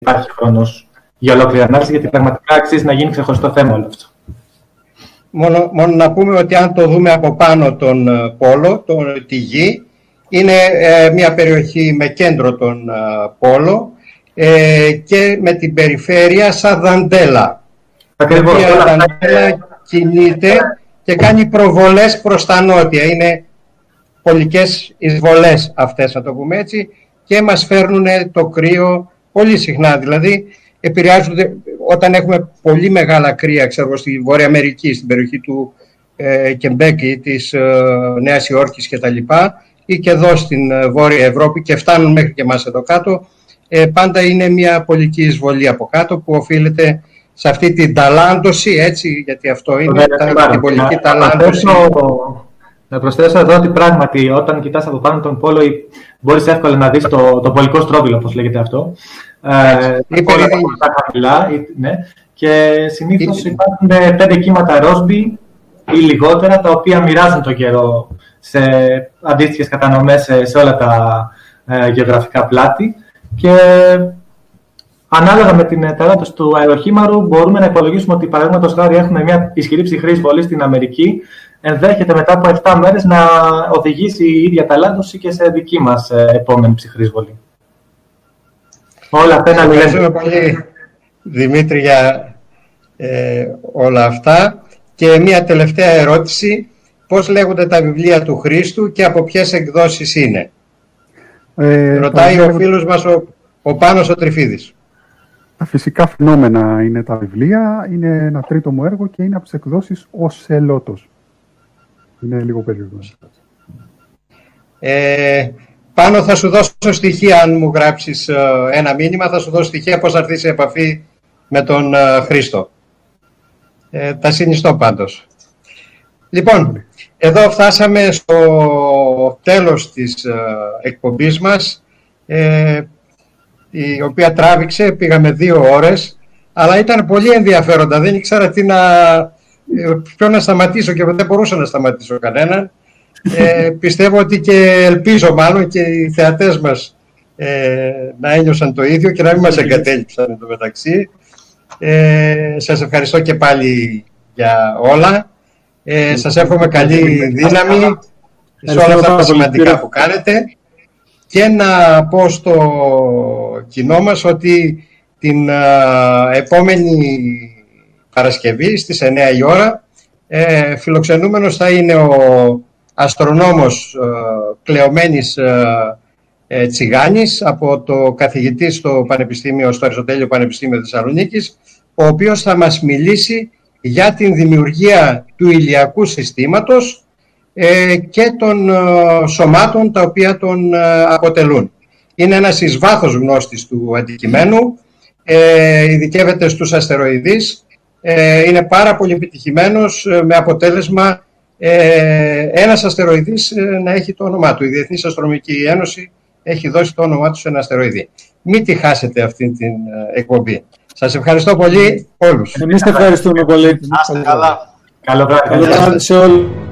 υπάρχει χρόνος για ολόκληρη ανάλυση, γιατί πραγματικά αξίζει να γίνει ξεχωριστό θέμα όλο αυτό. Μόνο να πούμε ότι αν το δούμε από πάνω τον πόλο, τη γη, είναι μια περιοχή με κέντρο τον πόλο και με την περιφέρεια σαν δαντέλα. Ακριβώς. Η δαντέλα κινείται και κάνει προβολές προς τα νότια. Είναι πολικές εισβολές αυτές, να το πούμε έτσι, και μας φέρνουν το κρύο πολύ συχνά. Δηλαδή, επηρεάζονται όταν έχουμε πολύ μεγάλα κρύα, ξέρω, στη Βόρεια Αμερική, στην περιοχή του Κεμπέκη, της Νέας Υόρκης κτλ. Ή και εδώ στην Βόρεια Ευρώπη και φτάνουν μέχρι και εμάς εδώ κάτω, πάντα είναι μια πολική εισβολή από κάτω που οφείλεται σε αυτή την ταλάντωση, έτσι, γιατί αυτό είναι την πολική ταλάντωση. Να προσθέσω εδώ ότι πράγματι όταν κοιτάς από πάνω τον πόλο μπορείς εύκολα να δεις το πολικό στρόβιλο, όπως λέγεται αυτό. Όλα τα χαμηλά, ναι, και συνήθως υπάρχουν 5 κύματα ρόσμπι ή λιγότερα, τα οποία μοιράζουν τον καιρό σε αντίστοιχες κατανομές σε όλα τα γεωγραφικά πλάτη, και ανάλογα με την ταλάντωση του αεροχήμαρου μπορούμε να υπολογίσουμε ότι, παραδείγματος χάρη, έχουμε μια ισχυρή ψυχρή εισβολή στην Αμερική, ενδέχεται μετά από 7 μέρες να οδηγήσει η ίδια ταλάντωση και σε δική μας επόμενη ψυχρή εισβολή. Όλα αυτά είναι. Ευχαριστούμε πολύ, Δημήτρη, για όλα αυτά. Και μια τελευταία ερώτηση. Πώς λέγονται τα βιβλία του Χρήστου και από ποιες εκδόσεις είναι? Ρωτάει ο φίλος μας ο Πάνος ο Τριφίδης. Τα φυσικά φαινόμενα είναι τα βιβλία. Είναι ένα τρίτο μου έργο και είναι από τις εκδόσεις Οσελότος. Είναι λίγο περίεργο. Πάνω θα σου δώσω στοιχεία, αν μου γράψεις ένα μήνυμα, θα σου δώσω στοιχεία πώς θα έρθεις σε επαφή με τον Χρήστο. Τα συνιστώ πάντως. Λοιπόν, εδώ φτάσαμε στο τέλος της εκπομπής μας, η οποία τράβηξε, πήγαμε 2 ώρες, αλλά ήταν πολύ ενδιαφέροντα. Δεν ήξερα ποιο να σταματήσω και δεν μπορούσα να σταματήσω κανέναν. Πιστεύω ότι και ελπίζω μάλλον και οι θεατές μας να ένιωσαν το ίδιο και να μην μας εγκατέλειψαν εν τω μεταξύ. Σας ευχαριστώ και πάλι για όλα. Σας εύχομαι καλή δύναμη σε όλα αυτά τα σημαντικά που κάνετε, και να πω στο κοινό μας ότι την επόμενη Παρασκευή στις 9 η ώρα φιλοξενούμενος θα είναι ο αστρονόμος Κλεωμένης Τσιγάνης, από το καθηγητή στο Αριστοτέλειο Πανεπιστήμιο Θεσσαλονίκης, ο οποίος θα μας μιλήσει για την δημιουργία του ηλιακού συστήματος και των σωμάτων τα οποία τον αποτελούν. Είναι ένας εις βάθος γνώστης του αντικειμένου, ειδικεύεται στους αστεροειδείς, είναι πάρα πολύ επιτυχημένος, με αποτέλεσμα ένας αστεροειδής να έχει το όνομά του. Η Διεθνής Αστρονομική Ένωση έχει δώσει το όνομά του σε ένα αστεροειδή. Μην τη χάσετε αυτή την εκπομπή. Σας ευχαριστώ πολύ όλους. Εμείς ευχαριστούμε πολύ. Καλά. Καλό βράδυ σε όλους.